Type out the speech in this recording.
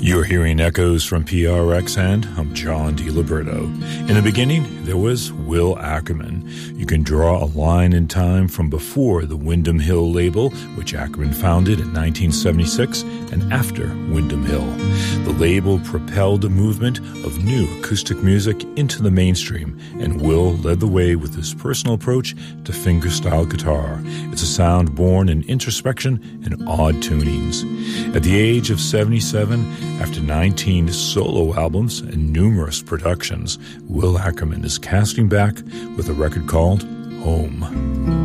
You're hearing echoes from PRX, and I'm John DiLiberto. In the beginning, there was Will Ackerman. You can draw a line in time from before the Windham Hill label, which Ackerman founded in 1976, and after Windham Hill. The label propelled a movement of new acoustic music into the mainstream, and Will led the way with his personal approach to fingerstyle guitar. It's a sound born in introspection and odd tunings. At the age of 77, after 19 solo albums and numerous productions, Will Ackerman is casting back with a record called Home.